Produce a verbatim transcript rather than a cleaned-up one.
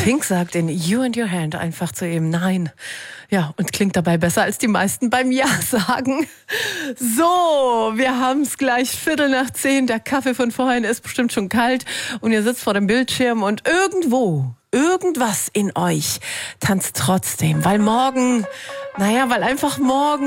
Pink sagt in You and Your Hand einfach zu ihm Nein. Ja, und klingt dabei besser, als die meisten beim Ja sagen. So, wir haben es gleich Viertel nach zehn. Der Kaffee von vorhin ist bestimmt schon kalt und ihr sitzt vor dem Bildschirm und irgendwo, irgendwas in euch tanzt trotzdem. Weil morgen, naja, weil einfach morgen